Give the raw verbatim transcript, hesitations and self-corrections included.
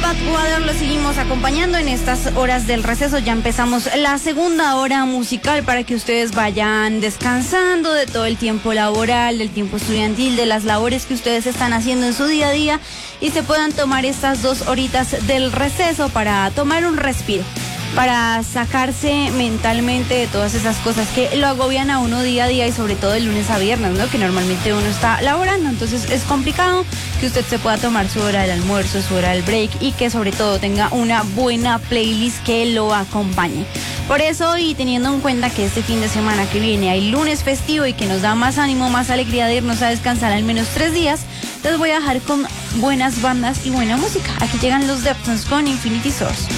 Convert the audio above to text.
Badwater lo seguimos acompañando en estas horas del receso. Ya empezamos la segunda hora musical para que ustedes vayan descansando de todo el tiempo laboral, del tiempo estudiantil, de las labores que ustedes están haciendo en su día a día y se puedan tomar estas dos horitas del receso para tomar un respiro, para sacarse mentalmente de todas esas cosas que lo agobian a uno día a día y sobre todo de lunes a viernes, ¿no? Que normalmente uno está laborando, entonces es complicado que usted se pueda tomar su hora del almuerzo, su hora del break y que sobre todo tenga una buena playlist que lo acompañe. Por eso, y teniendo en cuenta que este fin de semana que viene hay lunes festivo y que nos da más ánimo, más alegría de irnos a descansar al menos tres días, les voy a dejar con buenas bandas y buena música. Aquí llegan los Deftones con Infinity Source.